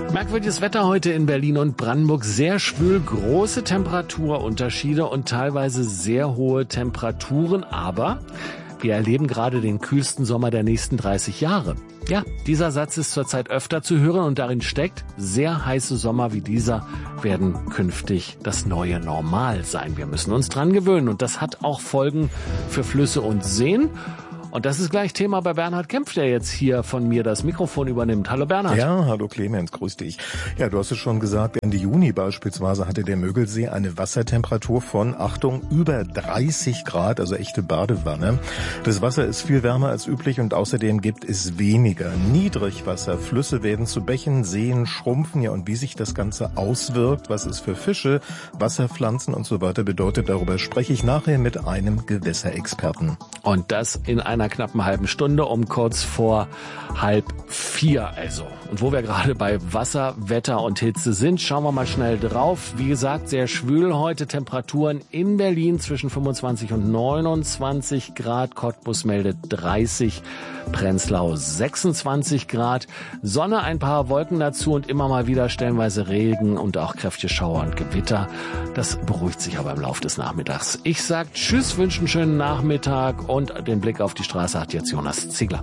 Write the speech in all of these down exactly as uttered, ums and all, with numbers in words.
Merkwürdiges Wetter heute in Berlin und Brandenburg. Sehr schwül, große Temperaturunterschiede und teilweise sehr hohe Temperaturen. Aber wir erleben gerade den kühlsten Sommer der nächsten dreißig Jahre. Ja, dieser Satz ist zurzeit öfter zu hören und darin steckt, sehr heiße Sommer wie dieser werden künftig das neue Normal sein. Wir müssen uns dran gewöhnen und das hat auch Folgen für Flüsse und Seen. Und das ist gleich Thema bei Bernhard Kempf, der jetzt hier von mir das Mikrofon übernimmt. Hallo Bernhard. Ja, hallo Clemens, grüß dich. Ja, du hast es schon gesagt, Ende Juni beispielsweise hatte der Mögelsee eine Wassertemperatur von, Achtung, über dreißig Grad, also echte Badewanne. Das Wasser ist viel wärmer als üblich und außerdem gibt es weniger Niedrigwasser. Flüsse werden zu Bächen, Seen schrumpfen. Ja, und wie sich das Ganze auswirkt, was es für Fische, Wasserpflanzen und so weiter bedeutet, darüber spreche ich nachher mit einem Gewässerexperten. Und das in einer knappen halben Stunde um kurz vor halb vier also. Und wo wir gerade bei Wasser, Wetter und Hitze sind, schauen wir mal schnell drauf. Wie gesagt, sehr schwül heute. Temperaturen in Berlin zwischen fünfundzwanzig und neunundzwanzig Grad. Cottbus meldet dreißig, Prenzlau sechsundzwanzig Grad. Sonne, ein paar Wolken dazu und immer mal wieder stellenweise Regen und auch kräftige Schauer und Gewitter. Das beruhigt sich aber im Laufe des Nachmittags. Ich sag Tschüss, wünsche einen schönen Nachmittag und den Blick auf die Straße hat jetzt Jonas Ziegler.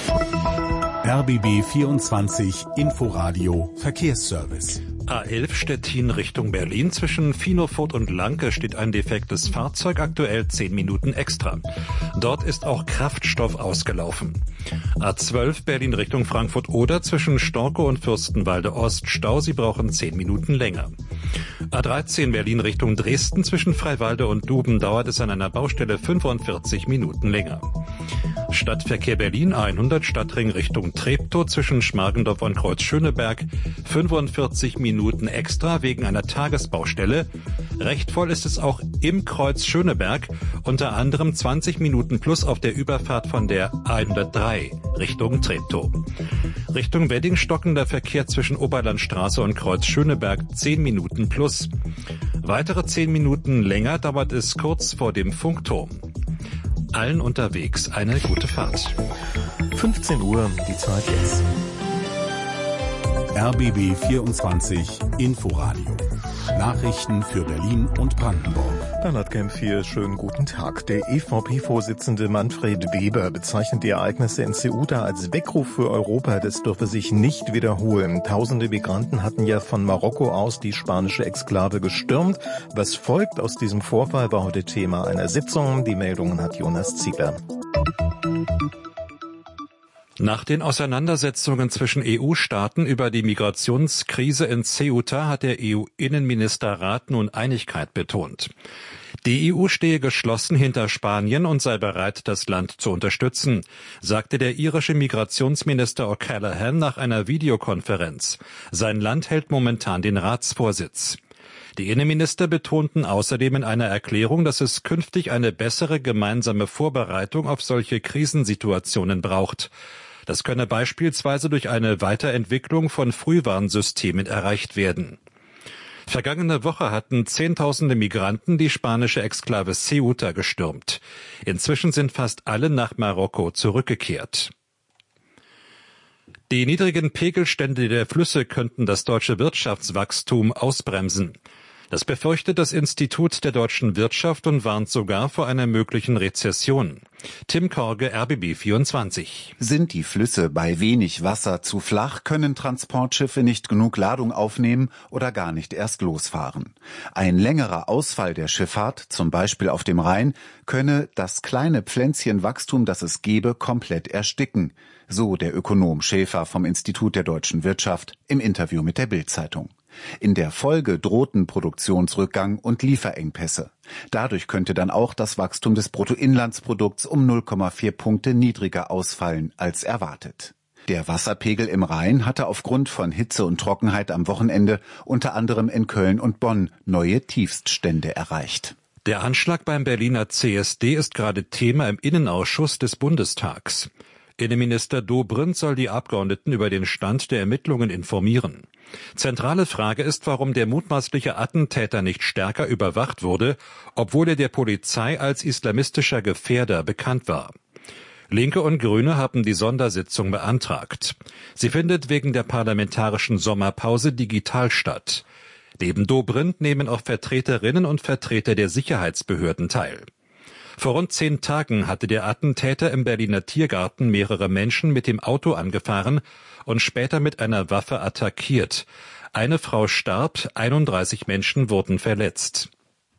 R B B vierundzwanzig Inforadio Verkehrsservice. A elf Stettin Richtung Berlin. Zwischen Finofurt und Lanke steht ein defektes Fahrzeug, aktuell zehn Minuten extra. Dort ist auch Kraftstoff ausgelaufen. A zwölf Berlin Richtung Frankfurt-Oder. Zwischen Storkow und Fürstenwalde Ost Stau. Sie brauchen zehn Minuten länger. A dreizehn Berlin Richtung Dresden. Zwischen Freiwalde und Duben dauert es an einer Baustelle fünfundvierzig Minuten länger. Stadtverkehr Berlin hundert Stadtring Richtung Treptow zwischen Schmargendorf und Kreuz-Schöneberg. fünfundvierzig Minuten extra wegen einer Tagesbaustelle. Recht voll ist es auch im Kreuz-Schöneberg. Unter anderem zwanzig Minuten plus auf der Überfahrt von der hundertdrei Richtung Treptow. Richtung Wedding stockender Verkehr zwischen Oberlandstraße und Kreuz-Schöneberg zehn Minuten plus. Weitere zehn Minuten länger dauert es kurz vor dem Funkturm. Allen unterwegs eine gute Fahrt. fünfzehn Uhr, die Zeit jetzt. R B B vierundzwanzig Inforadio. Nachrichten für Berlin und Brandenburg. Bernhard Kempf hier, schönen guten Tag. Der E V P-Vorsitzende Manfred Weber bezeichnet die Ereignisse in Ceuta als Weckruf für Europa. Das dürfe sich nicht wiederholen. Tausende Migranten hatten ja von Marokko aus die spanische Exklave gestürmt. Was folgt aus diesem Vorfall, war heute Thema einer Sitzung. Die Meldungen hat Jonas Ziegler. Nach den Auseinandersetzungen zwischen E U-Staaten über die Migrationskrise in Ceuta hat der E U-Innenministerrat nun Einigkeit betont. Die E U stehe geschlossen hinter Spanien und sei bereit, das Land zu unterstützen, sagte der irische Migrationsminister O'Callaghan nach einer Videokonferenz. Sein Land hält momentan den Ratsvorsitz. Die Innenminister betonten außerdem in einer Erklärung, dass es künftig eine bessere gemeinsame Vorbereitung auf solche Krisensituationen braucht. Das könne beispielsweise durch eine Weiterentwicklung von Frühwarnsystemen erreicht werden. Vergangene Woche hatten Zehntausende Migranten die spanische Exklave Ceuta gestürmt. Inzwischen sind fast alle nach Marokko zurückgekehrt. Die niedrigen Pegelstände der Flüsse könnten das deutsche Wirtschaftswachstum ausbremsen. Das befürchtet das Institut der deutschen Wirtschaft und warnt sogar vor einer möglichen Rezession. Tim Korge, R B B vierundzwanzig. Sind die Flüsse bei wenig Wasser zu flach, können Transportschiffe nicht genug Ladung aufnehmen oder gar nicht erst losfahren. Ein längerer Ausfall der Schifffahrt, zum Beispiel auf dem Rhein, könne das kleine Pflänzchen Wachstum, das es gebe, komplett ersticken. So der Ökonom Schäfer vom Institut der deutschen Wirtschaft im Interview mit der Bild-Zeitung. In der Folge drohten Produktionsrückgang und Lieferengpässe. Dadurch könnte dann auch das Wachstum des Bruttoinlandsprodukts um null Komma vier Punkte niedriger ausfallen als erwartet. Der Wasserpegel im Rhein hatte aufgrund von Hitze und Trockenheit am Wochenende unter anderem in Köln und Bonn neue Tiefststände erreicht. Der Anschlag beim Berliner C S D ist gerade Thema im Innenausschuss des Bundestags. Innenminister Dobrindt soll die Abgeordneten über den Stand der Ermittlungen informieren. Zentrale Frage ist, warum der mutmaßliche Attentäter nicht stärker überwacht wurde, obwohl er der Polizei als islamistischer Gefährder bekannt war. Linke und Grüne haben die Sondersitzung beantragt. Sie findet wegen der parlamentarischen Sommerpause digital statt. Neben Dobrindt nehmen auch Vertreterinnen und Vertreter der Sicherheitsbehörden teil. Vor rund zehn Tagen hatte der Attentäter im Berliner Tiergarten mehrere Menschen mit dem Auto angefahren und später mit einer Waffe attackiert. Eine Frau starb, einunddreißig Menschen wurden verletzt.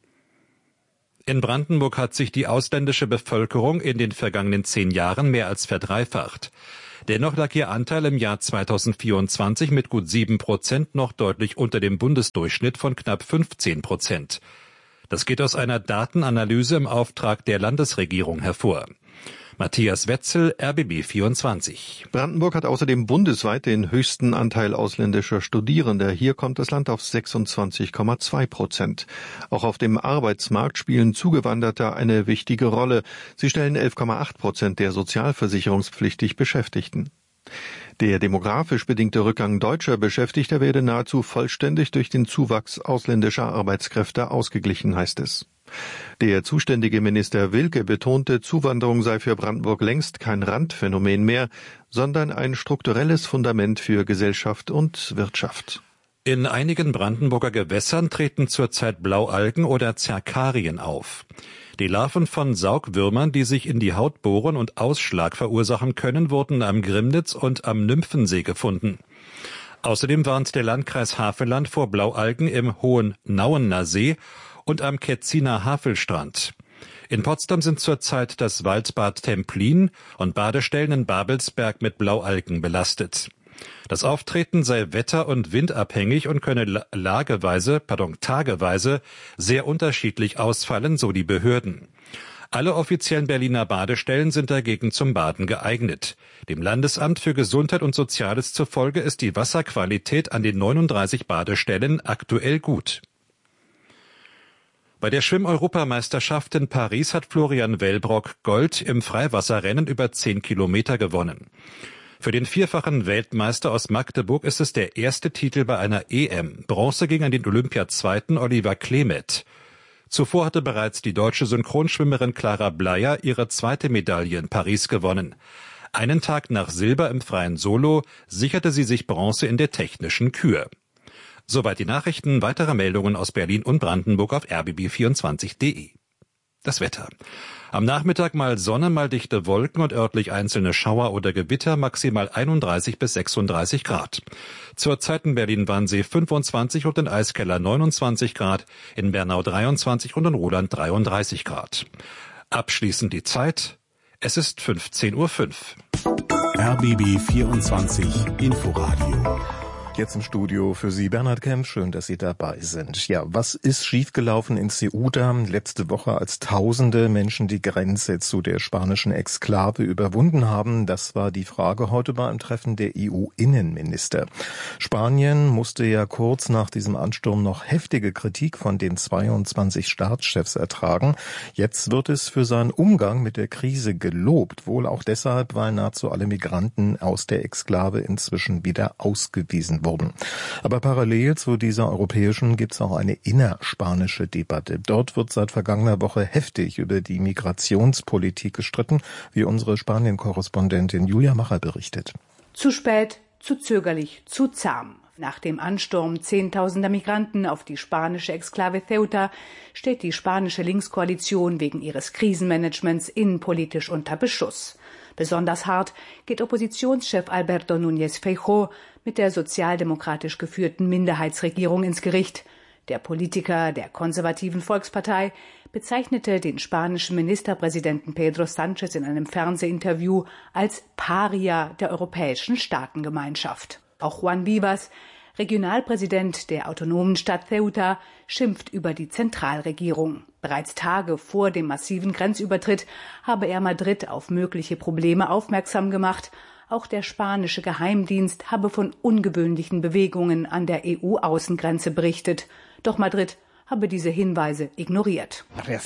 In Brandenburg hat sich die ausländische Bevölkerung in den vergangenen zehn Jahren mehr als verdreifacht. Dennoch lag ihr Anteil im Jahr zweitausendvierundzwanzig mit gut sieben Prozent noch deutlich unter dem Bundesdurchschnitt von knapp fünfzehn Prozent. Das geht aus einer Datenanalyse im Auftrag der Landesregierung hervor. Matthias Wetzel, R B B vierundzwanzig. Brandenburg hat außerdem bundesweit den höchsten Anteil ausländischer Studierender. Hier kommt das Land auf sechsundzwanzig Komma zwei Prozent. Auch auf dem Arbeitsmarkt spielen Zugewanderte eine wichtige Rolle. Sie stellen elf Komma acht Prozent der sozialversicherungspflichtig Beschäftigten. Der demografisch bedingte Rückgang deutscher Beschäftigter werde nahezu vollständig durch den Zuwachs ausländischer Arbeitskräfte ausgeglichen, heißt es. Der zuständige Minister Wilke betonte, Zuwanderung sei für Brandenburg längst kein Randphänomen mehr, sondern ein strukturelles Fundament für Gesellschaft und Wirtschaft. In einigen Brandenburger Gewässern treten zurzeit Blaualgen oder Zerkarien auf. Die Larven von Saugwürmern, die sich in die Haut bohren und Ausschlag verursachen können, wurden am Grimnitz und am Nymphensee gefunden. Außerdem warnt der Landkreis Havelland vor Blaualgen im Hohen Nauener See und am Ketziner Havelstrand. In Potsdam sind zurzeit das Waldbad Templin und Badestellen in Babelsberg mit Blaualgen belastet. Das Auftreten sei wetter- und windabhängig und könne lageweise, pardon, tageweise sehr unterschiedlich ausfallen, so die Behörden. Alle offiziellen Berliner Badestellen sind dagegen zum Baden geeignet. Dem Landesamt für Gesundheit und Soziales zufolge ist die Wasserqualität an den neununddreißig Badestellen aktuell gut. Bei der Schwimm-Europameisterschaft in Paris hat Florian Wellbrock Gold im Freiwasserrennen über zehn Kilometer gewonnen. Für den vierfachen Weltmeister aus Magdeburg ist es der erste Titel bei einer E M. Bronze ging an den Olympiazweiten Oliver Klemet. Zuvor hatte bereits die deutsche Synchronschwimmerin Clara Bleier ihre zweite Medaille in Paris gewonnen. Einen Tag nach Silber im freien Solo sicherte sie sich Bronze in der technischen Kür. Soweit die Nachrichten. Weitere Meldungen aus Berlin und Brandenburg auf r b b vierundzwanzig punkt d e. Das Wetter. Am Nachmittag mal Sonne, mal dichte Wolken und örtlich einzelne Schauer oder Gewitter, maximal einunddreißig bis sechsunddreißig Grad. Zurzeit in Berlin-Wannsee fünfundzwanzig und in Eiskeller neunundzwanzig Grad, in Bernau dreiundzwanzig und in Roland dreiunddreißig Grad. Abschließend die Zeit. Es ist fünfzehn Uhr fünf. R B B vierundzwanzig Inforadio. Jetzt im Studio für Sie Bernhard Kempf. Schön, dass Sie dabei sind. Ja, was ist schiefgelaufen in Ceuta letzte Woche, als tausende Menschen die Grenze zu der spanischen Exklave überwunden haben? Das war die Frage heute bei einem Treffen der E U-Innenminister. Spanien musste ja kurz nach diesem Ansturm noch heftige Kritik von den zweiundzwanzig Staatschefs ertragen. Jetzt wird es für seinen Umgang mit der Krise gelobt, wohl auch deshalb, weil nahezu alle Migranten aus der Exklave inzwischen wieder ausgewiesen wurden. Aber parallel zu dieser europäischen gibt es auch eine innerspanische Debatte. Dort wird seit vergangener Woche heftig über die Migrationspolitik gestritten, wie unsere Spanien-Korrespondentin Julia Macher berichtet. Zu spät, zu zögerlich, zu zahm. Nach dem Ansturm zehntausender Migranten auf die spanische Exklave Ceuta steht die spanische Linkskoalition wegen ihres Krisenmanagements innenpolitisch unter Beschuss. Besonders hart geht Oppositionschef Alberto Núñez Feijóo mit der sozialdemokratisch geführten Minderheitsregierung ins Gericht. Der Politiker der konservativen Volkspartei bezeichnete den spanischen Ministerpräsidenten Pedro Sánchez in einem Fernsehinterview als Paria der europäischen Staatengemeinschaft. Auch Juan Vivas, Regionalpräsident der autonomen Stadt Ceuta, schimpft über die Zentralregierung. Bereits Tage vor dem massiven Grenzübertritt habe er Madrid auf mögliche Probleme aufmerksam gemacht. Auch der spanische Geheimdienst habe von ungewöhnlichen Bewegungen an der E U-Außengrenze berichtet. Doch Madrid habe diese Hinweise ignoriert.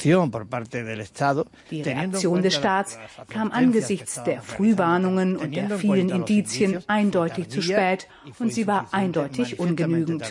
Die Reaktion des Staats kam angesichts der Frühwarnungen und der vielen Indizien eindeutig zu spät und sie war eindeutig ungenügend.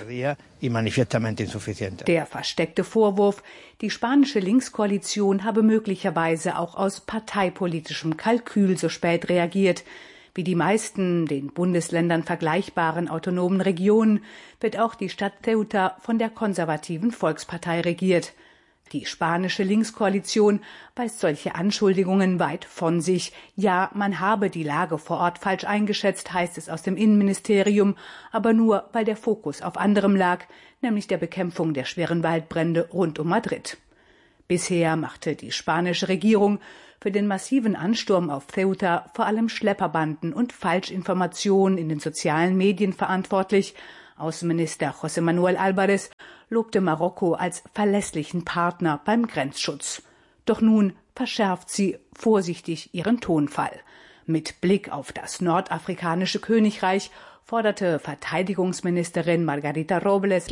Der versteckte Vorwurf, die spanische Linkskoalition habe möglicherweise auch aus parteipolitischem Kalkül so spät reagiert. Wie die meisten den Bundesländern vergleichbaren autonomen Regionen wird auch die Stadt Ceuta von der konservativen Volkspartei regiert. Die spanische Linkskoalition weist solche Anschuldigungen weit von sich. Ja, man habe die Lage vor Ort falsch eingeschätzt, heißt es aus dem Innenministerium, aber nur, weil der Fokus auf anderem lag, nämlich der Bekämpfung der schweren Waldbrände rund um Madrid. Bisher machte die spanische Regierung für den massiven Ansturm auf Ceuta vor allem Schlepperbanden und Falschinformationen in den sozialen Medien verantwortlich. Außenminister José Manuel Álvarez lobte Marokko als verlässlichen Partner beim Grenzschutz. Doch nun verschärft sie vorsichtig ihren Tonfall. Mit Blick auf das nordafrikanische Königreich forderte Verteidigungsministerin Margarita Robles,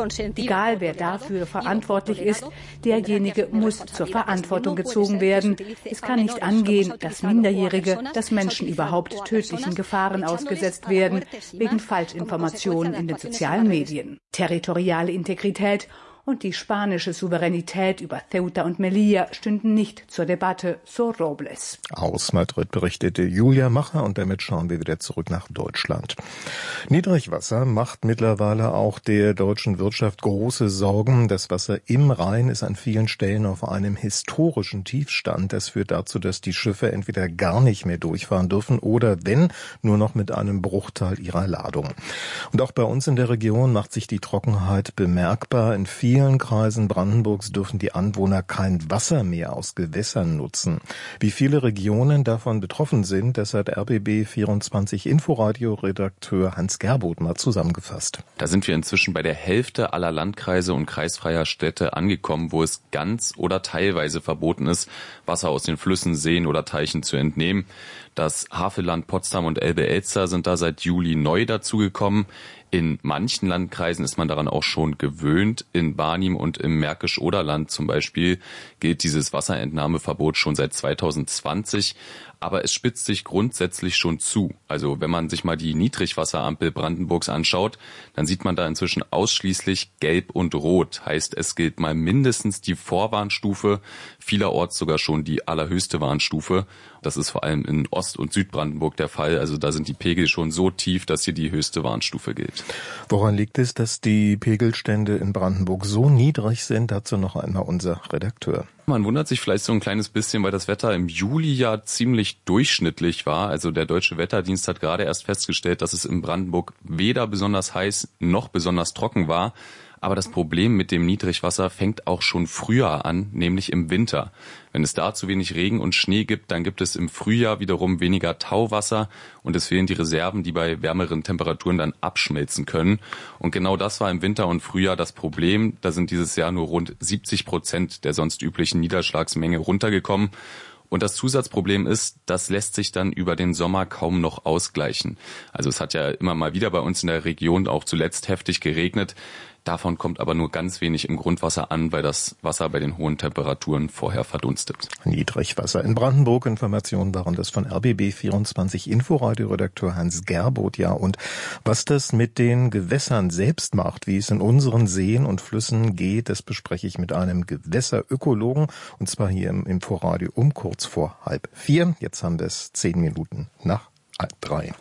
egal wer dafür verantwortlich ist, derjenige muss zur Verantwortung gezogen werden. Es kann nicht angehen, dass Minderjährige, dass Menschen überhaupt tödlichen Gefahren ausgesetzt werden, wegen Falschinformationen in den sozialen Medien. Territoriale Integrität und die spanische Souveränität über Ceuta und Melilla stünden nicht zur Debatte, so Robles. Aus Madrid berichtete Julia Macher und damit schauen wir wieder zurück nach Deutschland. Niedrigwasser macht mittlerweile auch der deutschen Wirtschaft große Sorgen. Das Wasser im Rhein ist an vielen Stellen auf einem historischen Tiefstand. Das führt dazu, dass die Schiffe entweder gar nicht mehr durchfahren dürfen oder wenn, nur noch mit einem Bruchteil ihrer Ladung. Und auch bei uns in der Region macht sich die Trockenheit bemerkbar. In vielen In vielen Kreisen Brandenburgs dürfen die Anwohner kein Wasser mehr aus Gewässern nutzen. Wie viele Regionen davon betroffen sind, das hat R B B vierundzwanzig Inforadio-Redakteur Hans Gerboth mal zusammengefasst. Da sind wir inzwischen bei der Hälfte aller Landkreise und kreisfreier Städte angekommen, wo es ganz oder teilweise verboten ist, Wasser aus den Flüssen, Seen oder Teichen zu entnehmen. Das Havelland, Potsdam und Elbe-Elster sind da seit Juli neu dazugekommen. In manchen Landkreisen ist man daran auch schon gewöhnt. In Barnim und im Märkisch-Oderland zum Beispiel gilt dieses Wasserentnahmeverbot schon seit zweitausendzwanzig. Aber es spitzt sich grundsätzlich schon zu. Also wenn man sich mal die Niedrigwasserampel Brandenburgs anschaut, dann sieht man da inzwischen ausschließlich Gelb und Rot. Heißt, es gilt mal mindestens die Vorwarnstufe, vielerorts sogar schon die allerhöchste Warnstufe. Das ist vor allem in Ost- und Südbrandenburg der Fall. Also da sind die Pegel schon so tief, dass hier die höchste Warnstufe gilt. Woran liegt es, dass die Pegelstände in Brandenburg so niedrig sind? Dazu noch einmal unser Redakteur. Man wundert sich vielleicht so ein kleines bisschen, weil das Wetter im Juli ja ziemlich durchschnittlich war. Also der Deutsche Wetterdienst hat gerade erst festgestellt, dass es in Brandenburg weder besonders heiß noch besonders trocken war. Aber das Problem mit dem Niedrigwasser fängt auch schon früher an, nämlich im Winter. Wenn es da zu wenig Regen und Schnee gibt, dann gibt es im Frühjahr wiederum weniger Tauwasser und es fehlen die Reserven, die bei wärmeren Temperaturen dann abschmelzen können. Und genau das war im Winter und Frühjahr das Problem. Da sind dieses Jahr nur rund siebzig Prozent der sonst üblichen Niederschlagsmenge runtergekommen. Und das Zusatzproblem ist, das lässt sich dann über den Sommer kaum noch ausgleichen. Also es hat ja immer mal wieder bei uns in der Region auch zuletzt heftig geregnet. Davon kommt aber nur ganz wenig im Grundwasser an, weil das Wasser bei den hohen Temperaturen vorher verdunstet. Niedrigwasser in Brandenburg. Informationen waren das von R B B vierundzwanzig Inforadio-Redakteur Hans Gerboth. Ja, und was das mit den Gewässern selbst macht, wie es in unseren Seen und Flüssen geht, das bespreche ich mit einem Gewässerökologen. Und zwar hier im Inforadio um kurz vor halb vier. Jetzt haben wir es zehn Minuten nach halb drei.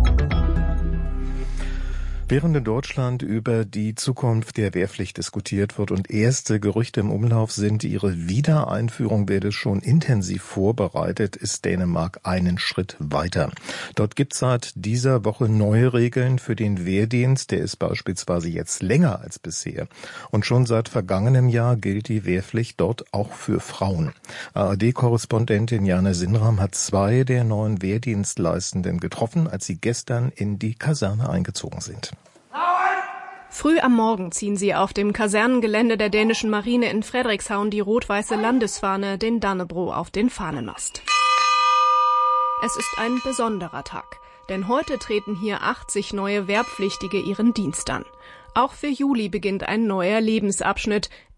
Während in Deutschland über die Zukunft der Wehrpflicht diskutiert wird und erste Gerüchte im Umlauf sind, ihre Wiedereinführung werde schon intensiv vorbereitet, ist Dänemark einen Schritt weiter. Dort gibt es seit dieser Woche neue Regeln für den Wehrdienst. Der ist beispielsweise jetzt länger als bisher. Und schon seit vergangenem Jahr gilt die Wehrpflicht dort auch für Frauen. A R D-Korrespondentin Jana Sinram hat zwei der neuen Wehrdienstleistenden getroffen, als sie gestern in die Kaserne eingezogen sind. Früh am Morgen ziehen sie auf dem Kasernengelände der dänischen Marine in Frederikshavn die rot-weiße Landesfahne, den Dannebrog, auf den Fahnenmast. Es ist ein besonderer Tag, denn heute treten hier achtzig neue Wehrpflichtige ihren Dienst an. Auch für Juli beginnt ein neuer Lebensabschnitt.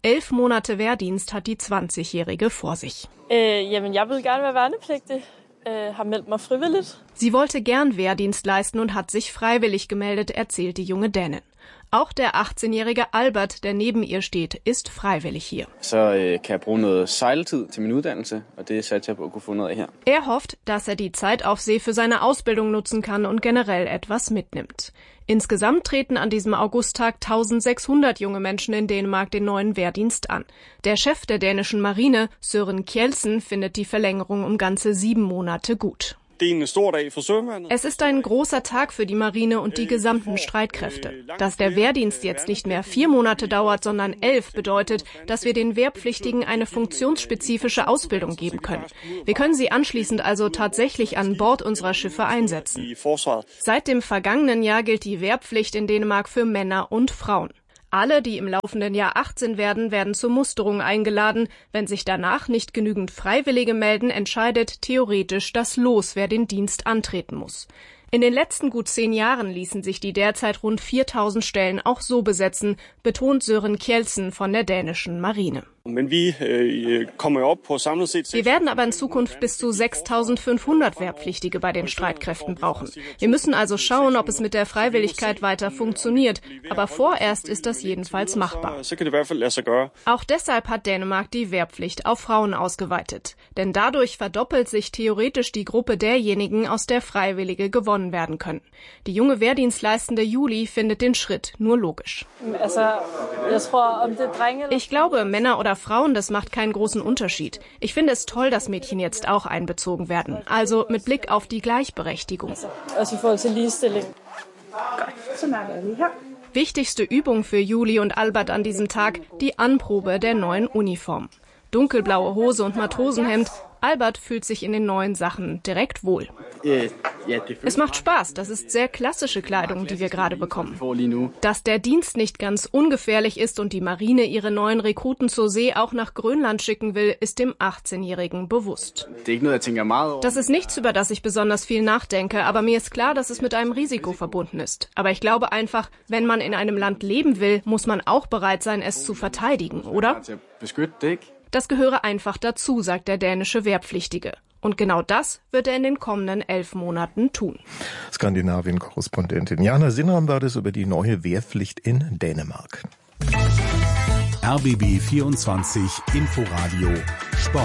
Elf Monate Wehrdienst hat die zwanzigjährige vor sich. Äh, jamen, jeg vil gerne være værnepligtig. Äh, har meldt mig frivilligt. Sie wollte gern Wehrdienst leisten und hat sich freiwillig gemeldet, erzählt die junge Dänin. Auch der achtzehnjährige Albert, der neben ihr steht, ist freiwillig hier. Så øh, kan jeg bruge noget sejltid til min uddannelse, og det satser jeg på at kunne få noget af her. Er hofft, dass er die Zeit auf See für seine Ausbildung nutzen kann und generell etwas mitnimmt. Insgesamt treten an diesem Augusttag eintausendsechshundert junge Menschen in Dänemark den neuen Wehrdienst an. Der Chef der dänischen Marine, Søren Kjeldsen, findet die Verlängerung um ganze sieben Monate gut. Es ist ein großer Tag für die Marine und die gesamten Streitkräfte. Dass der Wehrdienst jetzt nicht mehr vier Monate dauert, sondern elf, bedeutet, dass wir den Wehrpflichtigen eine funktionsspezifische Ausbildung geben können. Wir können sie anschließend also tatsächlich an Bord unserer Schiffe einsetzen. Seit dem vergangenen Jahr gilt die Wehrpflicht in Dänemark für Männer und Frauen. Alle, die im laufenden Jahr achtzehn werden, werden zur Musterung eingeladen. Wenn sich danach nicht genügend Freiwillige melden, entscheidet theoretisch das Los, wer den Dienst antreten muss. In den letzten gut zehn Jahren ließen sich die derzeit rund viertausend Stellen auch so besetzen, betont Søren Kjeldsen von der dänischen Marine. Wir werden aber in Zukunft bis zu sechstausendfünfhundert Wehrpflichtige bei den Streitkräften brauchen. Wir müssen also schauen, ob es mit der Freiwilligkeit weiter funktioniert. Aber vorerst ist das jedenfalls machbar. Auch deshalb hat Dänemark die Wehrpflicht auf Frauen ausgeweitet. Denn dadurch verdoppelt sich theoretisch die Gruppe derjenigen, aus der Freiwillige gewonnen werden können. Die junge Wehrdienstleistende Juli findet den Schritt nur logisch. Ich glaube, Männer oder Frauen, das macht keinen großen Unterschied. Ich finde es toll, dass Mädchen jetzt auch einbezogen werden. Also mit Blick auf die Gleichberechtigung. Wichtigste Übung für Juli und Albert an diesem Tag, die Anprobe der neuen Uniform. Dunkelblaue Hose und Matrosenhemd. Albert fühlt sich in den neuen Sachen direkt wohl. Es macht Spaß, das ist sehr klassische Kleidung, die wir gerade bekommen. Dass der Dienst nicht ganz ungefährlich ist und die Marine ihre neuen Rekruten zur See auch nach Grönland schicken will, ist dem achtzehnjährigen bewusst. Das ist nichts, über das ich besonders viel nachdenke, aber mir ist klar, dass es mit einem Risiko verbunden ist. Aber ich glaube einfach, wenn man in einem Land leben will, muss man auch bereit sein, es zu verteidigen, oder? Das gehöre einfach dazu, sagt der dänische Wehrpflichtige. Und genau das wird er in den kommenden elf Monaten tun. Skandinavien-Korrespondentin Jana Sinnram war das über die neue Wehrpflicht in Dänemark. R B B vierundzwanzig Inforadio Sport.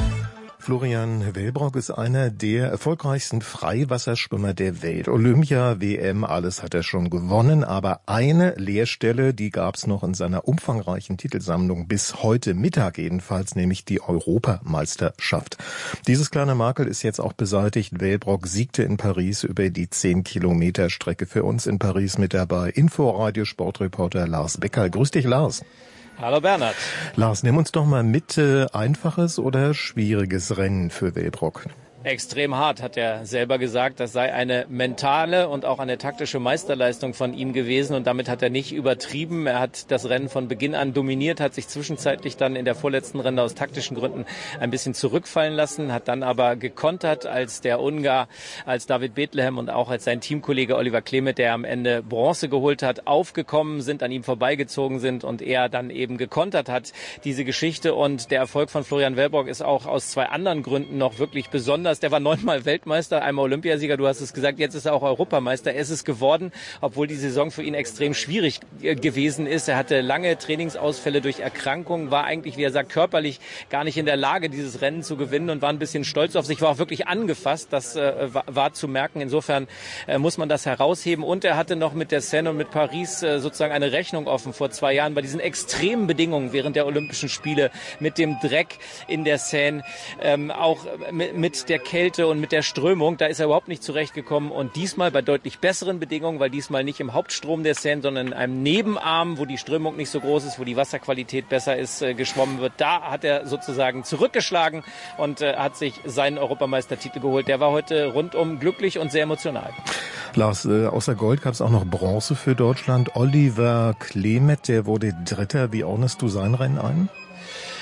Florian Wellbrock ist einer der erfolgreichsten Freiwasserschwimmer der Welt. Olympia, W M, alles hat er schon gewonnen. Aber eine Leerstelle, die gab es noch in seiner umfangreichen Titelsammlung bis heute Mittag jedenfalls, nämlich die Europameisterschaft. Dieses kleine Makel ist jetzt auch beseitigt. Wellbrock siegte in Paris über die zehn Kilometer Strecke. Für uns in Paris mit dabei Inforadio Sportreporter Lars Becker. Grüß dich, Lars. Hallo Bernhard. Lars, nimm uns doch mal mit, äh, einfaches oder schwieriges Rennen für Wellbrock? Extrem hart, hat er selber gesagt. Das sei eine mentale und auch eine taktische Meisterleistung von ihm gewesen. Und damit hat er nicht übertrieben. Er hat das Rennen von Beginn an dominiert, hat sich zwischenzeitlich dann in der vorletzten Runde aus taktischen Gründen ein bisschen zurückfallen lassen, hat dann aber gekontert, als der Ungar, als David Bethlehem und auch als sein Teamkollege Oliver Klemet, der am Ende Bronze geholt hat, aufgekommen sind, an ihm vorbeigezogen sind und er dann eben gekontert hat, diese Geschichte. Und der Erfolg von Florian Wellbrock ist auch aus zwei anderen Gründen noch wirklich besonders. Der war neunmal Weltmeister, einmal Olympiasieger, du hast es gesagt, jetzt ist er auch Europameister. Er ist es geworden, obwohl die Saison für ihn extrem schwierig gewesen ist. Er hatte lange Trainingsausfälle durch Erkrankungen, war eigentlich, wie er sagt, körperlich gar nicht in der Lage, dieses Rennen zu gewinnen und war ein bisschen stolz auf sich, war auch wirklich angefasst, das äh, war, war zu merken. Insofern äh, muss man das herausheben. Und er hatte noch mit der Seine und mit Paris äh, sozusagen eine Rechnung offen vor zwei Jahren bei diesen extremen Bedingungen während der Olympischen Spiele, mit dem Dreck in der Seine, ähm, auch mit, mit der Kälte und mit der Strömung, da ist er überhaupt nicht zurechtgekommen. Und diesmal bei deutlich besseren Bedingungen, weil diesmal nicht im Hauptstrom der Seine, sondern in einem Nebenarm, wo die Strömung nicht so groß ist, wo die Wasserqualität besser ist, äh, geschwommen wird. Da hat er sozusagen zurückgeschlagen und äh, hat sich seinen Europameistertitel geholt. Der war heute rundum glücklich und sehr emotional. Lars, äh, außer Gold gab es auch noch Bronze für Deutschland. Oliver Klemet, der wurde Dritter. Wie ordnest du sein Rennen ein?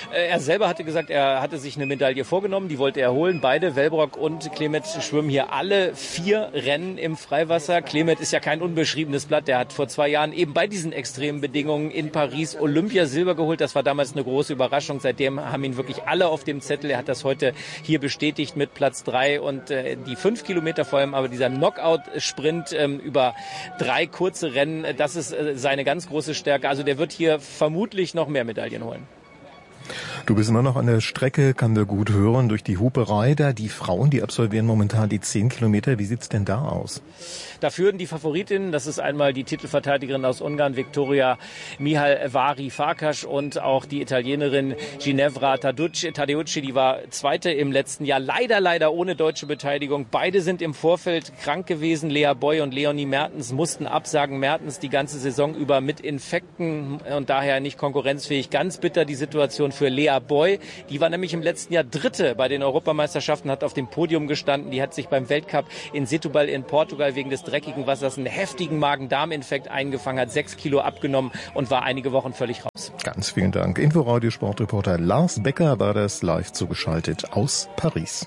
Er selber hatte gesagt, er hatte sich eine Medaille vorgenommen, die wollte er holen. Beide, Wellbrock und Klemet, schwimmen hier alle vier Rennen im Freiwasser. Klemet ist ja kein unbeschriebenes Blatt. Der hat vor zwei Jahren eben bei diesen extremen Bedingungen in Paris Olympiasilber geholt. Das war damals eine große Überraschung. Seitdem haben ihn wirklich alle auf dem Zettel. Er hat das heute hier bestätigt mit Platz drei und äh, die fünf Kilometer vor allem, aber dieser Knockout-Sprint ähm, über drei kurze Rennen, das ist äh, seine ganz große Stärke. Also der wird hier vermutlich noch mehr Medaillen holen. Du bist immer noch an der Strecke, kann wir gut hören, durch die Huperei da. Die Frauen, die absolvieren momentan die zehn Kilometer. Wie sieht's denn da aus? Da führen die Favoritinnen, das ist einmal die Titelverteidigerin aus Ungarn, Viktoria Mihalvari-Farkas und auch die Italienerin Ginevra Tadeucci, die war Zweite im letzten Jahr, leider, leider ohne deutsche Beteiligung. Beide sind im Vorfeld krank gewesen. Lea Boy und Leonie Mertens mussten absagen. Mertens die ganze Saison über mit Infekten und daher nicht konkurrenzfähig. Ganz bitter die Situation für Lea Boy. Die war nämlich im letzten Jahr Dritte bei den Europameisterschaften, hat auf dem Podium gestanden. Die hat sich beim Weltcup in Setúbal in Portugal wegen des dreckigen Wassers einen heftigen Magen-Darm-Infekt eingefangen, hat sechs Kilo abgenommen und war einige Wochen völlig raus. Ganz vielen Dank. Inforadio Sportreporter Lars Becker war das live zugeschaltet aus Paris.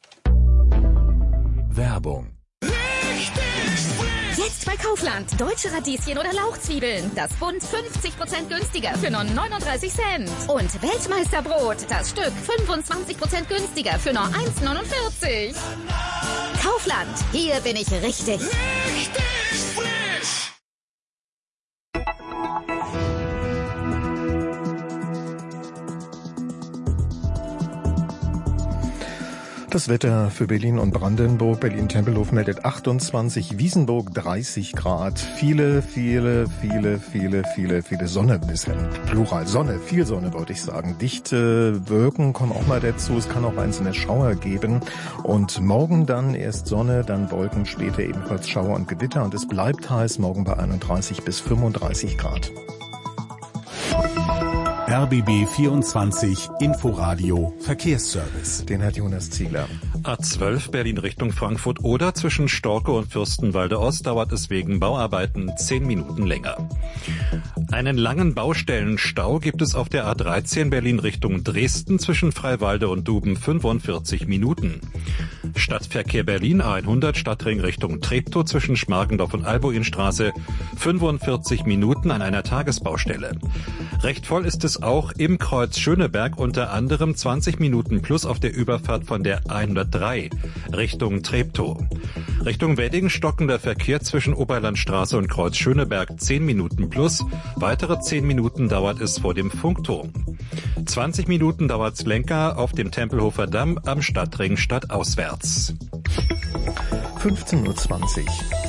Werbung. Jetzt bei Kaufland. Deutsche Radieschen oder Lauchzwiebeln. Das Pfund fünfzig Prozent günstiger für nur neununddreißig Cent. Und Weltmeisterbrot. Das Stück fünfundzwanzig Prozent günstiger für nur eins neunundvierzig. Kaufland. Hier bin ich richtig. Richtig frisch. Das Wetter für Berlin und Brandenburg. Berlin-Tempelhof meldet achtundzwanzig, Wiesenburg dreißig Grad. Viele, viele, viele, viele, viele, viele Sonne bisher. Plural Sonne, viel Sonne wollte ich sagen. Dichte Wolken kommen auch mal dazu. Es kann auch einzelne Schauer geben. Und morgen dann erst Sonne, dann Wolken, später ebenfalls Schauer und Gewitter. Und es bleibt heiß, morgen bei einunddreißig bis fünfunddreißig Grad. R B B vierundzwanzig Inforadio Verkehrsservice. Den hat Jonas Ziegler. A zwölf Berlin Richtung Frankfurt oder zwischen Storke und Fürstenwalde Ost dauert es wegen Bauarbeiten zehn Minuten länger. Einen langen Baustellenstau gibt es auf der A dreizehn Berlin Richtung Dresden zwischen Freiwalde und Duben fünfundvierzig Minuten. Stadtverkehr Berlin A hundert Stadtring Richtung Treptow zwischen Schmargendorf und Albuinstraße fünfundvierzig Minuten an einer Tagesbaustelle. Recht voll ist es auch im Kreuz Schöneberg, unter anderem zwanzig Minuten plus auf der Überfahrt von der hundertdrei Richtung Treptow. Richtung Wedding stockender Verkehr zwischen Oberlandstraße und Kreuz Schöneberg zehn Minuten plus. Weitere zehn Minuten dauert es vor dem Funkturm. zwanzig Minuten dauert's Lenker auf dem Tempelhofer Damm am Stadtring stadtauswärts. fünfzehn Uhr zwanzig.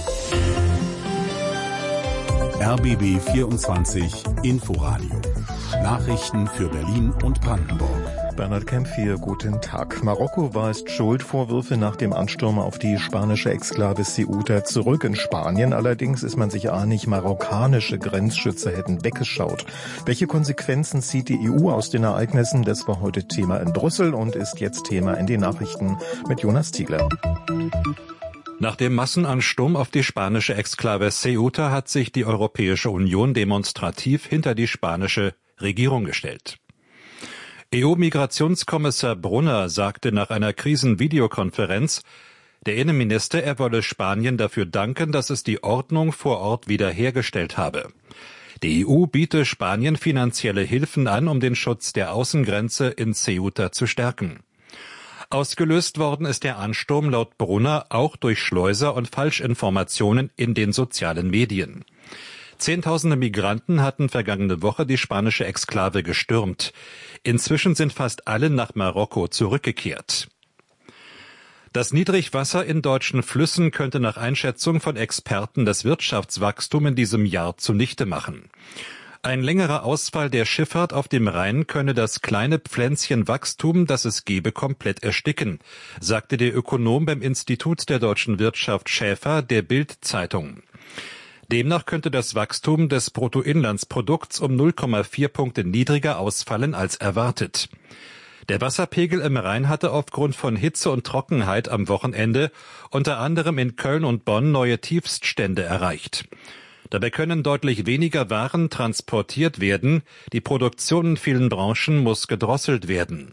R B B vierundzwanzig Inforadio. Nachrichten für Berlin und Brandenburg. Bernhard Kempf hier, guten Tag. Marokko weist Schuldvorwürfe nach dem Ansturm auf die spanische Exklave Ceuta zurück. In Spanien allerdings ist man sich einig, marokkanische Grenzschützer hätten weggeschaut. Welche Konsequenzen zieht die E U aus den Ereignissen? Das war heute Thema in Brüssel und ist jetzt Thema in den Nachrichten mit Jonas Ziegler. Nach dem Massenansturm auf die spanische Exklave Ceuta hat sich die Europäische Union demonstrativ hinter die spanische Regierung gestellt. E U-Migrationskommissar Brunner sagte nach einer Krisenvideokonferenz, der Innenminister, er wolle Spanien dafür danken, dass es die Ordnung vor Ort wiederhergestellt habe. Die E U biete Spanien finanzielle Hilfen an, um den Schutz der Außengrenze in Ceuta zu stärken. Ausgelöst worden ist der Ansturm laut Brunner auch durch Schleuser und Falschinformationen in den sozialen Medien. Zehntausende Migranten hatten vergangene Woche die spanische Exklave gestürmt. Inzwischen sind fast alle nach Marokko zurückgekehrt. Das Niedrigwasser in deutschen Flüssen könnte nach Einschätzung von Experten das Wirtschaftswachstum in diesem Jahr zunichte machen. Ein längerer Ausfall der Schifffahrt auf dem Rhein könne das kleine Pflänzchen Wachstum, das es gebe, komplett ersticken, sagte der Ökonom beim Institut der deutschen Wirtschaft Schäfer der Bild-Zeitung. Demnach könnte das Wachstum des Bruttoinlandsprodukts um null Komma vier Punkte niedriger ausfallen als erwartet. Der Wasserpegel im Rhein hatte aufgrund von Hitze und Trockenheit am Wochenende unter anderem in Köln und Bonn neue Tiefststände erreicht. Dabei können deutlich weniger Waren transportiert werden. Die Produktion in vielen Branchen muss gedrosselt werden.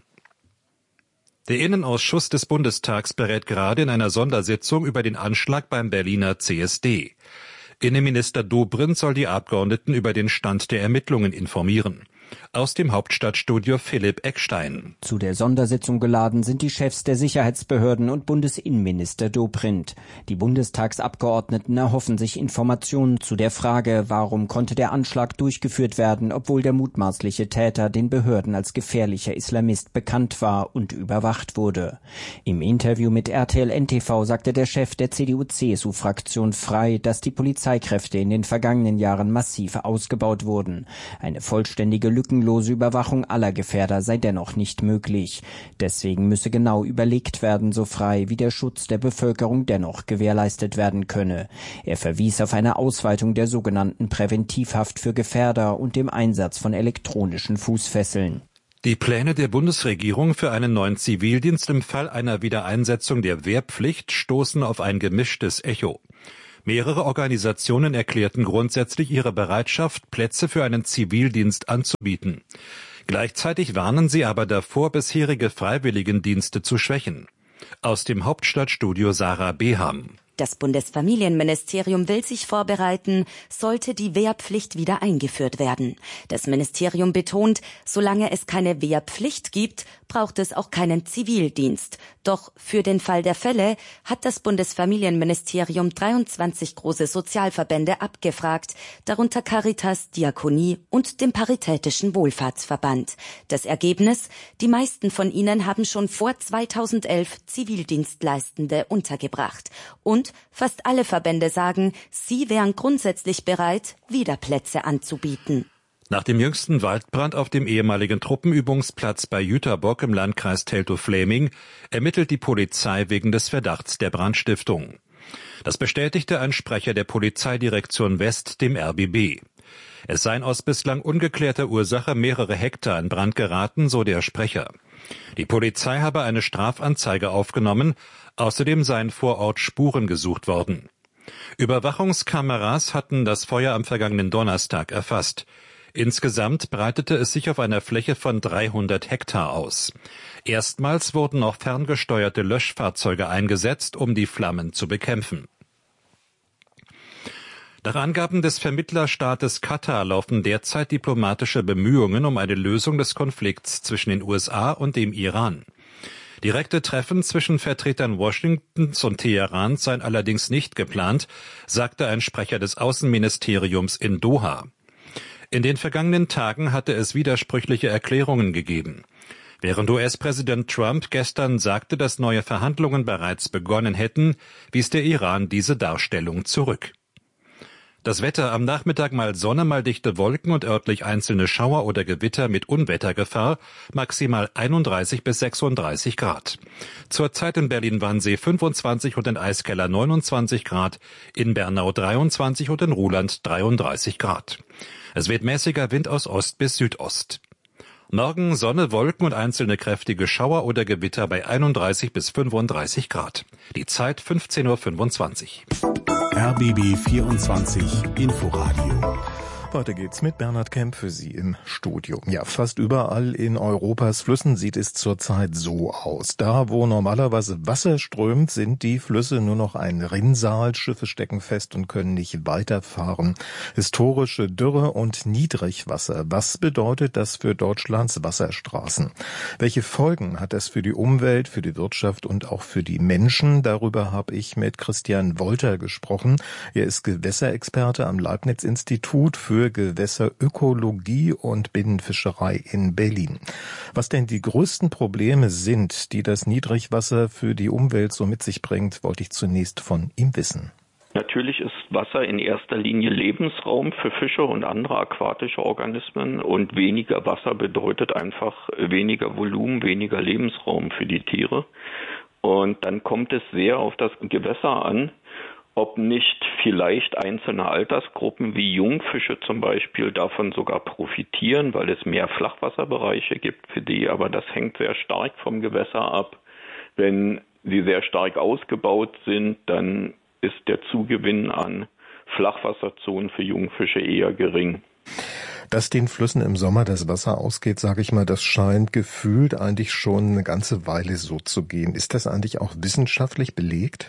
Der Innenausschuss des Bundestags berät gerade in einer Sondersitzung über den Anschlag beim Berliner C S D. Innenminister Dobrindt soll die Abgeordneten über den Stand der Ermittlungen informieren. Aus dem Hauptstadtstudio Philipp Eckstein. Zu der Sondersitzung geladen sind die Chefs der Sicherheitsbehörden und Bundesinnenminister Dobrindt. Die Bundestagsabgeordneten erhoffen sich Informationen zu der Frage, warum konnte der Anschlag durchgeführt werden, obwohl der mutmaßliche Täter den Behörden als gefährlicher Islamist bekannt war und überwacht wurde. Im Interview mit R T L N T V sagte der Chef der C D U C S U-Fraktion Frei, dass die Polizeikräfte in den vergangenen Jahren massiv ausgebaut wurden. Eine vollständige lückenlose Überwachung aller Gefährder sei dennoch nicht möglich. Deswegen müsse genau überlegt werden, so Frei, wie der Schutz der Bevölkerung dennoch gewährleistet werden könne. Er verwies auf eine Ausweitung der sogenannten Präventivhaft für Gefährder und dem Einsatz von elektronischen Fußfesseln. Die Pläne der Bundesregierung für einen neuen Zivildienst im Fall einer Wiedereinsetzung der Wehrpflicht stoßen auf ein gemischtes Echo. Mehrere Organisationen erklärten grundsätzlich ihre Bereitschaft, Plätze für einen Zivildienst anzubieten. Gleichzeitig warnen sie aber davor, bisherige Freiwilligendienste zu schwächen. Aus dem Hauptstadtstudio Sarah Beham. Das Bundesfamilienministerium will sich vorbereiten, sollte die Wehrpflicht wieder eingeführt werden. Das Ministerium betont, solange es keine Wehrpflicht gibt, braucht es auch keinen Zivildienst. Doch für den Fall der Fälle hat das Bundesfamilienministerium dreiundzwanzig große Sozialverbände abgefragt, darunter Caritas, Diakonie und dem Paritätischen Wohlfahrtsverband. Das Ergebnis? Die meisten von ihnen haben schon vor zweitausendelf Zivildienstleistende untergebracht. Und fast alle Verbände sagen, sie wären grundsätzlich bereit, wieder Plätze anzubieten. Nach dem jüngsten Waldbrand auf dem ehemaligen Truppenübungsplatz bei Jüterbock im Landkreis Teltow-Fläming ermittelt die Polizei wegen des Verdachts der Brandstiftung. Das bestätigte ein Sprecher der Polizeidirektion West dem R B B. Es seien aus bislang ungeklärter Ursache mehrere Hektar in Brand geraten, so der Sprecher. Die Polizei habe eine Strafanzeige aufgenommen, außerdem seien vor Ort Spuren gesucht worden. Überwachungskameras hatten das Feuer am vergangenen Donnerstag erfasst. Insgesamt breitete es sich auf einer Fläche von dreihundert Hektar aus. Erstmals wurden auch ferngesteuerte Löschfahrzeuge eingesetzt, um die Flammen zu bekämpfen. Nach Angaben des Vermittlerstaates Katar laufen derzeit diplomatische Bemühungen um eine Lösung des Konflikts zwischen den U S A und dem Iran. Direkte Treffen zwischen Vertretern Washingtons und Teherans seien allerdings nicht geplant, sagte ein Sprecher des Außenministeriums in Doha. In den vergangenen Tagen hatte es widersprüchliche Erklärungen gegeben. Während U S-Präsident Trump gestern sagte, dass neue Verhandlungen bereits begonnen hätten, wies der Iran diese Darstellung zurück. Das Wetter: am Nachmittag mal Sonne, mal dichte Wolken und örtlich einzelne Schauer oder Gewitter mit Unwettergefahr, maximal einunddreißig bis sechsunddreißig Grad. Zurzeit in Berlin-Wannsee fünfundzwanzig und in Eiskeller neunundzwanzig Grad, in Bernau dreiundzwanzig und in Ruhland dreiunddreißig Grad. Es weht mäßiger Wind aus Ost bis Südost. Morgen Sonne, Wolken und einzelne kräftige Schauer oder Gewitter bei einunddreißig bis fünfunddreißig Grad. Die Zeit fünfzehn Uhr fünfundzwanzig. R B B vierundzwanzig Inforadio. Weiter geht's mit Bernhard Kemp für Sie im Studio. Ja, fast überall in Europas Flüssen sieht es zurzeit so aus. Da, wo normalerweise Wasser strömt, sind die Flüsse nur noch ein Rinnsal. Schiffe stecken fest und können nicht weiterfahren. Historische Dürre und Niedrigwasser. Was bedeutet das für Deutschlands Wasserstraßen? Welche Folgen hat das für die Umwelt, für die Wirtschaft und auch für die Menschen? Darüber habe ich mit Christian Wolter gesprochen. Er ist Gewässerexperte am Leibniz-Institut für Gewässerökologie und Binnenfischerei in Berlin. Was denn die größten Probleme sind, die das Niedrigwasser für die Umwelt so mit sich bringt, wollte ich zunächst von ihm wissen. Natürlich ist Wasser in erster Linie Lebensraum für Fische und andere aquatische Organismen, und weniger Wasser bedeutet einfach weniger Volumen, weniger Lebensraum für die Tiere. Und dann kommt es sehr auf das Gewässer an, ob nicht vielleicht einzelne Altersgruppen wie Jungfische zum Beispiel davon sogar profitieren, weil es mehr Flachwasserbereiche gibt für die. Aber das hängt sehr stark vom Gewässer ab. Wenn sie sehr stark ausgebaut sind, dann ist der Zugewinn an Flachwasserzonen für Jungfische eher gering. Dass den Flüssen im Sommer das Wasser ausgeht, sage ich mal, das scheint gefühlt eigentlich schon eine ganze Weile so zu gehen. Ist das eigentlich auch wissenschaftlich belegt?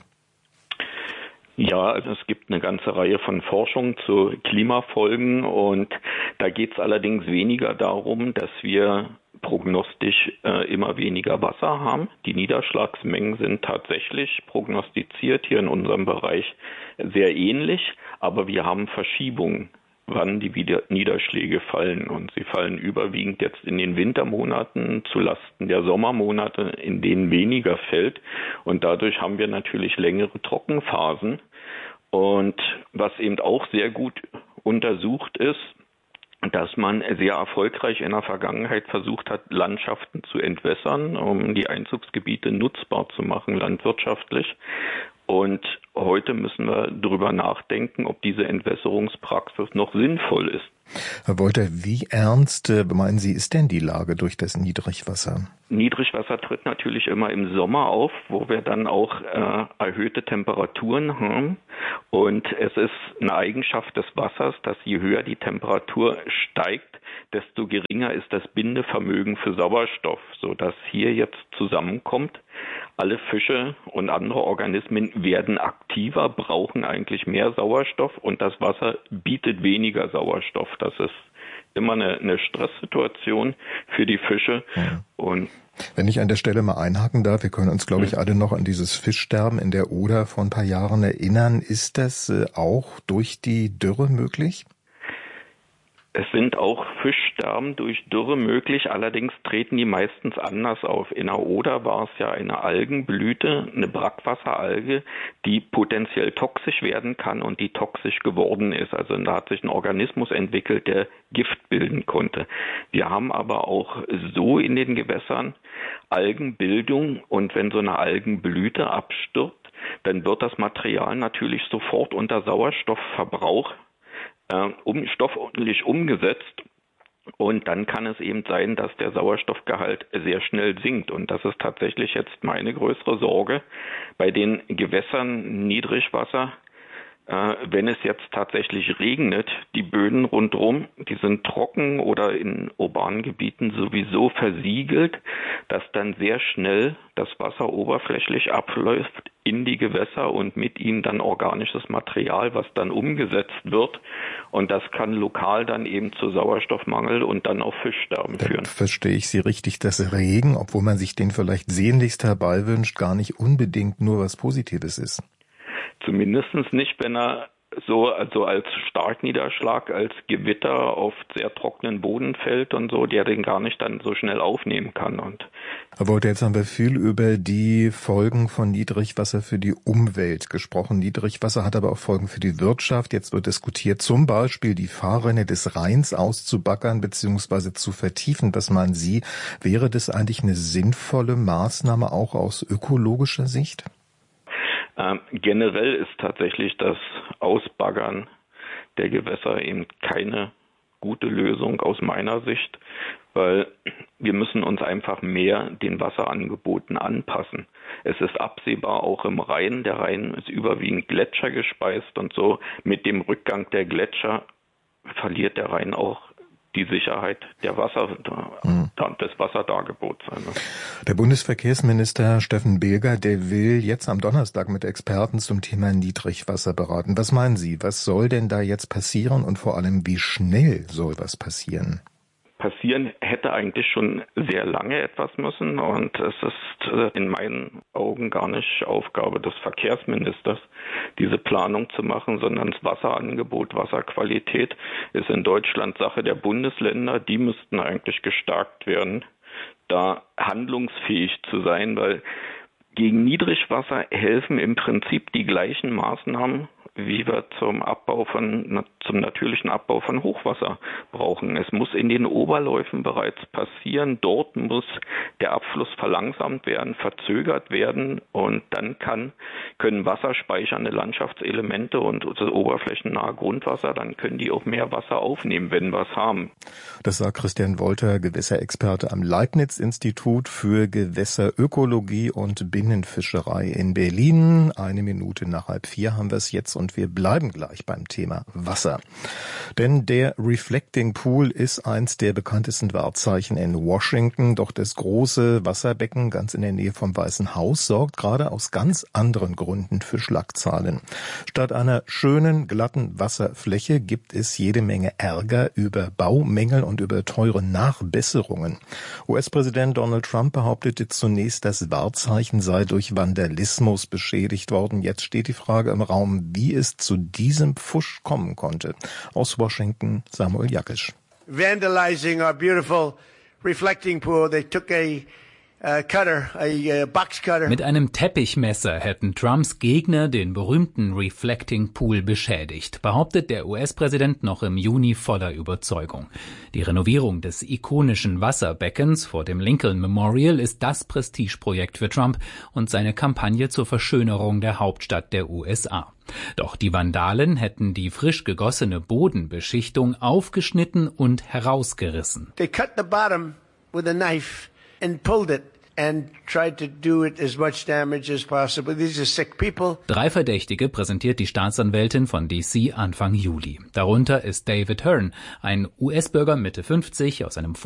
Ja, also es gibt eine ganze Reihe von Forschungen zu Klimafolgen und da geht es allerdings weniger darum, dass wir prognostisch äh, immer weniger Wasser haben. Die Niederschlagsmengen sind tatsächlich prognostiziert hier in unserem Bereich sehr ähnlich, aber wir haben Verschiebungen, wann die Niederschläge fallen. Und sie fallen überwiegend jetzt in den Wintermonaten zulasten der Sommermonate, in denen weniger fällt. Und dadurch haben wir natürlich längere Trockenphasen. Und was eben auch sehr gut untersucht ist, dass man sehr erfolgreich in der Vergangenheit versucht hat, Landschaften zu entwässern, um die Einzugsgebiete nutzbar zu machen, landwirtschaftlich. Und heute müssen wir darüber nachdenken, ob diese Entwässerungspraxis noch sinnvoll ist. Herr Wolter, wie ernst, äh, meinen Sie, ist denn die Lage durch das Niedrigwasser? Niedrigwasser tritt natürlich immer im Sommer auf, wo wir dann auch äh, erhöhte Temperaturen haben. Und es ist eine Eigenschaft des Wassers, dass je höher die Temperatur steigt, desto geringer ist das Bindevermögen für Sauerstoff, sodass hier jetzt zusammenkommt. Alle Fische und andere Organismen werden aktiver, brauchen eigentlich mehr Sauerstoff und das Wasser bietet weniger Sauerstoff. Das ist immer eine, eine Stresssituation für die Fische. Ja. Und wenn ich an der Stelle mal einhaken darf, wir können uns, glaube ich, alle noch an dieses Fischsterben in der Oder vor ein paar Jahren erinnern. Ist das äh, auch durch die Dürre möglich? Es sind auch Fischsterben durch Dürre möglich, allerdings treten die meistens anders auf. In der Oder war es ja eine Algenblüte, eine Brackwasseralge, die potenziell toxisch werden kann und die toxisch geworden ist. Also da hat sich ein Organismus entwickelt, der Gift bilden konnte. Wir haben aber auch so in den Gewässern Algenbildung und wenn so eine Algenblüte abstirbt, dann wird das Material natürlich sofort unter Sauerstoffverbrauch um stofflich umgesetzt und dann kann es eben sein, dass der Sauerstoffgehalt sehr schnell sinkt und das ist tatsächlich jetzt meine größere Sorge bei den Gewässern Niedrigwasser. Wenn es jetzt tatsächlich regnet, die Böden rundherum, die sind trocken oder in urbanen Gebieten sowieso versiegelt, dass dann sehr schnell das Wasser oberflächlich abläuft in die Gewässer und mit ihm dann organisches Material, was dann umgesetzt wird. Und das kann lokal dann eben zu Sauerstoffmangel und dann auch Fischsterben führen. Da verstehe ich Sie richtig, dass Regen, obwohl man sich den vielleicht sehnlichst herbeiwünscht, gar nicht unbedingt nur was Positives ist. Zumindest nicht, wenn er so also als Starkniederschlag, als Gewitter auf sehr trockenen Boden fällt und so, der den gar nicht dann so schnell aufnehmen kann. Und Aber jetzt haben wir viel über die Folgen von Niedrigwasser für die Umwelt gesprochen. Niedrigwasser hat aber auch Folgen für die Wirtschaft. Jetzt wird diskutiert, zum Beispiel die Fahrrinne des Rheins auszubaggern bzw. zu vertiefen. Was meinen Sie, wäre das eigentlich eine sinnvolle Maßnahme auch aus ökologischer Sicht? Ähm, generell ist tatsächlich das Ausbaggern der Gewässer eben keine gute Lösung aus meiner Sicht, weil wir müssen uns einfach mehr den Wasserangeboten anpassen. Es ist absehbar auch im Rhein, der Rhein ist überwiegend gletschergespeist und so mit dem Rückgang der Gletscher verliert der Rhein auch die Sicherheit der Wasser, mhm. des Wasserdargebots. Der Bundesverkehrsminister Steffen Bilger, der will jetzt am Donnerstag mit Experten zum Thema Niedrigwasser beraten. Was meinen Sie, was soll denn da jetzt passieren und vor allem, wie schnell soll was passieren? Passieren hätte eigentlich schon sehr lange etwas müssen und es ist in meinen Augen gar nicht Aufgabe des Verkehrsministers, diese Planung zu machen, sondern das Wasserangebot, Wasserqualität ist in Deutschland Sache der Bundesländer. Die müssten eigentlich gestärkt werden, da handlungsfähig zu sein, weil gegen Niedrigwasser helfen im Prinzip die gleichen Maßnahmen, wie wir zum Abbau von, zum natürlichen Abbau von Hochwasser brauchen. Es muss in den Oberläufen bereits passieren. Dort muss der Abfluss verlangsamt werden, verzögert werden und dann kann, können wasserspeichernde Landschaftselemente und das oberflächennahe Grundwasser, dann können die auch mehr Wasser aufnehmen, wenn wir es haben. Das sagt Christian Wolter, Gewässerexperte am Leibniz-Institut für Gewässerökologie und Binnenfischerei in Berlin. Eine Minute nach halb vier haben wir es jetzt und und wir bleiben gleich beim Thema Wasser. Denn der Reflecting Pool ist eins der bekanntesten Wahrzeichen in Washington. Doch das große Wasserbecken ganz in der Nähe vom Weißen Haus sorgt gerade aus ganz anderen Gründen für Schlagzeilen. Statt einer schönen, glatten Wasserfläche gibt es jede Menge Ärger über Baumängel und über teure Nachbesserungen. U S-Präsident Donald Trump behauptete zunächst, das Wahrzeichen sei durch Vandalismus beschädigt worden. Jetzt steht die Frage im Raum, wie es zu diesem Pfusch kommen konnte. Aus Washington, Samuel Jakisch. Vandalizing our beautiful reflecting pool. They took a Uh, cutter, a, uh, box cutter. Mit einem Teppichmesser hätten Trumps Gegner den berühmten Reflecting Pool beschädigt, behauptet der U S-Präsident noch im Juni voller Überzeugung. Die Renovierung des ikonischen Wasserbeckens vor dem Lincoln Memorial ist das Prestigeprojekt für Trump und seine Kampagne zur Verschönerung der Hauptstadt der U S A. Doch die Vandalen hätten die frisch gegossene Bodenbeschichtung aufgeschnitten und herausgerissen. They cut the bottom with a knife and pulled it and tried to do it as much damage as possible. These are sick people. Drei Verdächtige präsentiert die Staatsanwältin von D C Anfang Juli. Darunter ist David Hearn, ein U S-Bürger Mitte fünfzig aus einem